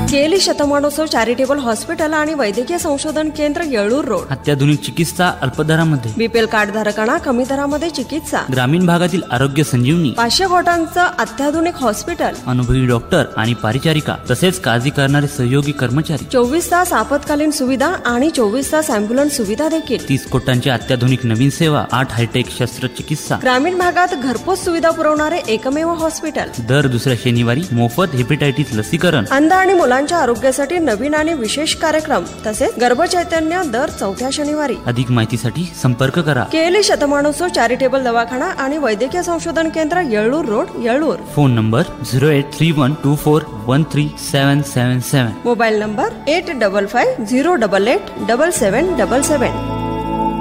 केली शतमानोत्सव charitable hospital आणि वैद्यकीय संशोधन केंद्र येळूर रोड. अत्याधुनिक चिकित्सा अल्पदरामध्ये. बीपीएल कार्ड धारकांना कमी दरामध्ये चिकित्सा. ग्रामीण भागातील आरोग्य संजीवनी. 500 खोट्यांचं अत्याधुनिक हॉस्पिटल. अनुभवी डॉक्टर आणि परिचारिका तसेच काळजी करणारे सहयोगी कर्मचारी. 24 तास आपत्कालीन सुविधा आणि 24 तास अँब्युलन्स सुविधा देखील. 30 कोटांची अत्याधुनिक नवीन सेवा. 8 हायटेक शस्त्रचिकित्सा. ग्रामीण भागात घरपोच सुविधा पुरवणारे एकमेव हॉस्पिटल. दर दुसऱ्या शनिवारी मोफत हेपेटायटिस लसीकरण. अंध आणि मुलांच्या आरोग्यासाठी नवीन आणि विशेष कार्यक्रम तसेच गर्भचैतन्य दर 4थ्या शनिवारी. अधिक माहितीसाठी संपर्क करा. केली शतमानोत्सव चॅरिटेबल दवाखाना आणि वैद्यकीय संशोधन केंद्र येळूर road येळूर. Phone number 083124137777. Mobile number 8550887777.